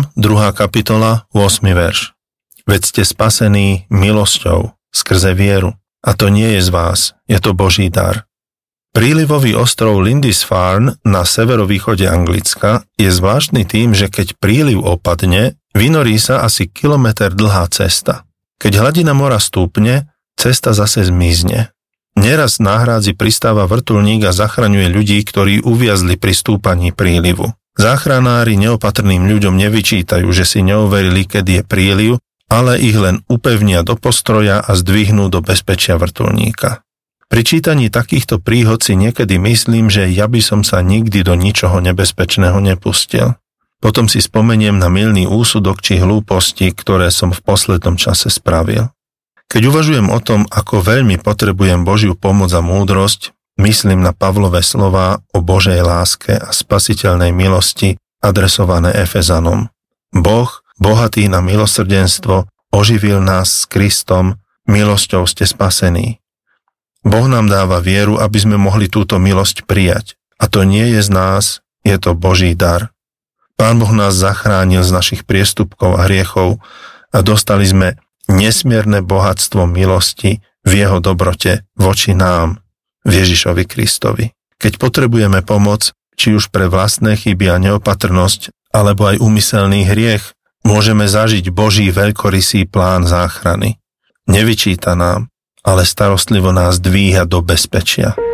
Žalm, 2. kapitola, 8. verš. Veď ste spasení milosťou skrze vieru. A to nie je z vás, je to Boží dar. Prílivový ostrov Lindisfarne na severovýchode Anglicka je zvláštny tým, že keď príliv opadne, vynorí sa asi kilometer dlhá cesta. Keď hladina mora stúpne, cesta zase zmizne. Neraz na hrádzi pristáva vrtuľník a zachraňuje ľudí, ktorí uviazli pri stúpaní prílivu. Záchranári neopatrným ľuďom nevyčítajú, že si neuverili, kedy je príliv, ale ich len upevnia do postroja a zdvihnú do bezpečia vrtuľníka. Pri čítaní takýchto príhod si niekedy myslím, že ja by som sa nikdy do ničoho nebezpečného nepustil. Potom si spomeniem na mylný úsudok či hlúposti, ktoré som v poslednom čase spravil. Keď uvažujem o tom, ako veľmi potrebujem Božiu pomoc a múdrosť, myslím na Pavlové slová o Božej láske a spasiteľnej milosti adresované Efezanom. Boh, bohatý na milosrdenstvo, oživil nás s Kristom, milosťou ste spasení. Boh nám dáva vieru, aby sme mohli túto milosť prijať. A to nie je z nás, je to Boží dar. Pán Boh nás zachránil z našich priestupkov a hriechov a dostali sme nesmierne bohatstvo milosti v jeho dobrote voči nám, Ježišovi Kristovi. Keď potrebujeme pomoc, či už pre vlastné chyby a neopatrnosť, alebo aj úmyselný hriech, môžeme zažiť Boží veľkorysý plán záchrany. Nevyčíta nám, ale starostlivo nás dvíha do bezpečia.